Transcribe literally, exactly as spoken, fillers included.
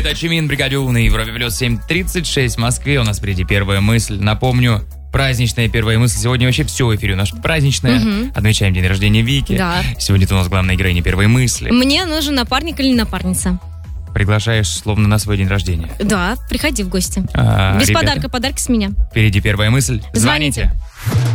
Это Чимин, Бригадюн на Европе плюс семь тридцать шесть в Москве. У нас впереди первая мысль. Напомню, праздничная первая мысль. Сегодня вообще все в эфире у нас праздничное. Угу. Отмечаем день рождения Вики. Да. Сегодня ты у нас главная героиня первой мысли. Мне нужен напарник или напарница. Приглашаешь словно на свой день рождения. Да, приходи в гости. А, Без ребята, подарка, подарки с меня. Впереди первая мысль. Звоните. Звоните.